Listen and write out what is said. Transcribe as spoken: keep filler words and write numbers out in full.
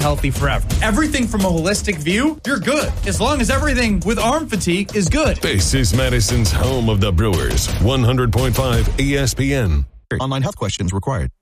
healthy forever. Everything from a holistic view, you're good. As long as everything with arm fatigue is good. This is Madison's home of the Brewers. one hundred point five E S P N. Online health questions required.